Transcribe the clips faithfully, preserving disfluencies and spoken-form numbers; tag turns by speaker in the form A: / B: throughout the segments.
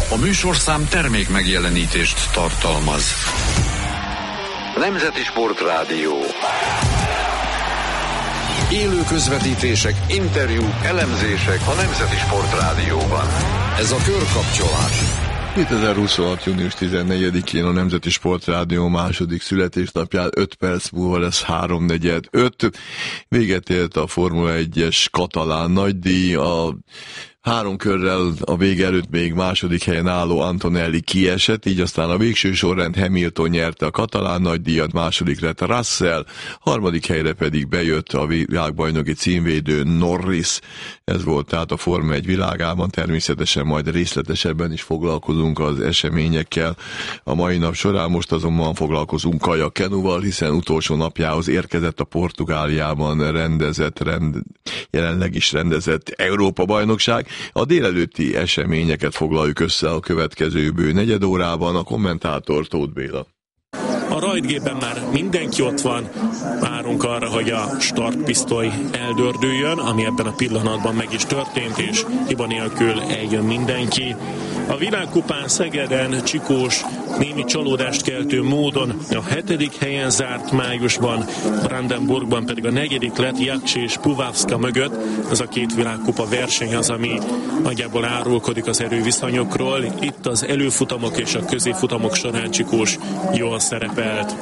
A: A műsorszám termék megjelenítést tartalmaz. Nemzeti Sportrádió. Élő közvetítések, interjúk, elemzések a Nemzeti Sportrádióban. Ez a Körkapcsolás.
B: kétezer-huszonhat. június tizennegyedikén a Nemzeti Sportrádió második születésnapján öt perc múlva lesz háromnegyed öt. Véget ért a Formula egyes katalán nagydíj, a három körrel a vége előtt még második helyen álló Antonelli kiesett, így aztán a végső sorrend Hamilton nyerte a katalán nagydíjat, második lett Russell, harmadik helyre pedig bejött a világbajnoki címvédő Norris. Ez volt tehát a Forma egy világában, természetesen majd részletesebben is foglalkozunk az eseményekkel a mai nap során. Most azonban foglalkozunk kajakkenúval, hiszen utolsó napjához érkezett a Portugáliában rendezett, rend, jelenleg is rendezett Európa-bajnokság. A délelőtti eseményeket foglaljuk össze a következő bő negyed órában. A kommentátor Tóth Béla.
C: A rajtgépen már mindenki ott van, várunk arra, hogy a startpisztoly eldördüljön, ami ebben a pillanatban meg is történt, és hiba nélkül eljön mindenki. A világkupán Szegeden Csikós némi csalódást keltő módon a hetedik helyen zárt májusban, Brandenburgban pedig a negyedik lett Jaks és Puhavska mögött. Ez a két világkupa verseny az, ami nagyjából árulkodik az erőviszonyokról. Itt az előfutamok és a középfutamok során Csikós jól szerepelt.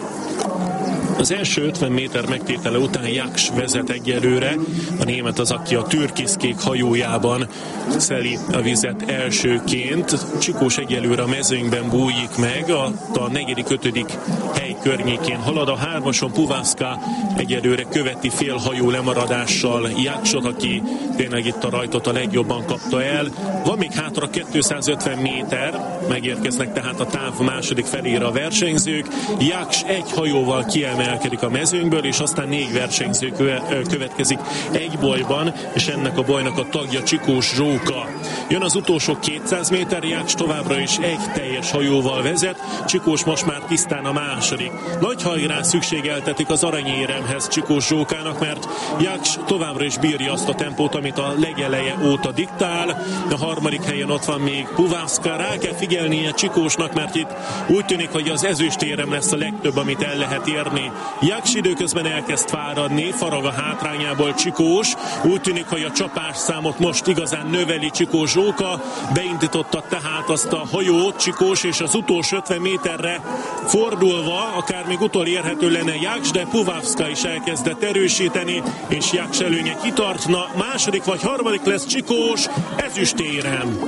C: Az első ötven méter megtétele után Jaks vezet egyelőre. A német az, aki a türkiszkék hajójában szeli a vizet elsőként. Csikós egyelőre a mezőnyben bújik meg, a, a negyedik, ötödik hely környékén halad. A hármason Puhavska egyelőre követi félhajó lemaradással Jaksot, aki tényleg itt a rajtot a legjobban kapta el. Van még hátra kétszázötven méter, megérkeznek tehát a táv második felére a versenyzők. Jaks egy hajóval kiemelkedik a mezőnyből, és aztán négy versenyző következik egy bolyban, és ennek a bolynak a tagja Csikós Zsóka. Jön az utolsó kétszáz méter, Jaks továbbra is egy teljes hajóval vezet, Csikós most már tisztán a második. Nagy hajrán szükségeltetik az aranyéremhez Csikós Zsókának, mert Jaks továbbra is bírja azt a tempót, amit a legeleje óta diktál. A harmadik helyen ott van még Puhavska. Rá kell figyelnie Csikósnak, mert itt úgy tűnik, hogy az ezüstérem lesz a legtöbb, amit el lehet érni. Jaks időközben elkezd fáradni, farag a hátrányából Csikós. Úgy tűnik, hogy a csapásszámot most igazán növeli Csikós Zsóka. Beindította tehát azt a hajót Csikós, és az utolsó ötven méterre fordulva, akár még utolérhető lenne Jaks, de Puhavska is elkezdett erősíteni, és Jaks előnye kitartna. Második vagy harmadik lesz Csikós, ezüstérem.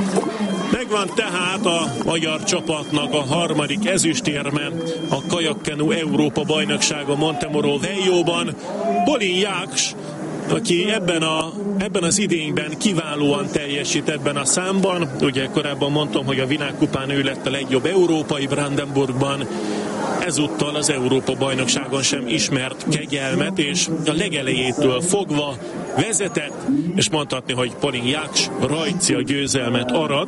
C: Megvan tehát a magyar csapatnak a harmadik ezüstérme a kajakkenu Európa bajnoksága Montemoro Veljóban. Polin Jaks, aki ebben, a, ebben az idényben kiválóan teljesít ebben a számban. Ugye korábban mondtam, hogy a világkupán ő lett a legjobb európai Brandenburgban. Ezúttal az Európa-bajnokságon sem ismert kegyelmet, és a legelejétől fogva vezetett, és mondhatni, hogy Polin Jaks rajci a győzelmet arat.